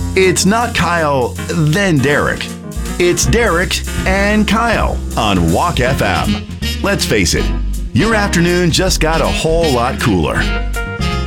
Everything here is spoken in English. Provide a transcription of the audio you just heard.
It's not Kyle, then Derek. It's Derek and Kyle on Walk FM. Let's face it, your afternoon just got a whole lot cooler.